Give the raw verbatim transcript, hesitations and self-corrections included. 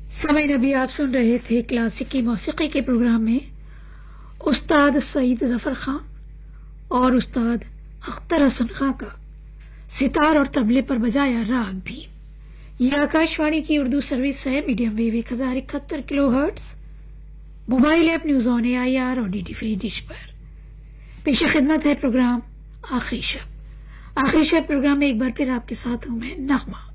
समय अभी आप सुन रहे थे क्लासिकी मौसीकी के प्रोग्राम में उस्ताद सईद जफर खान और उस्ताद अख्तर हसन खां का सितार और तबले पर बजाया राग भी। यह आकाशवाणी की उर्दू सर्विस है, मीडियम वेव एक हजार इकहत्तर kilo hertz, mobile app news on A I R और डी डी फ्री डिश पर। पेश खिदमत है प्रोग्राम आखिरी शब। आखिरी शब प्रोग्राम में एक बार फिर आपके साथ हूं मैं नगमा।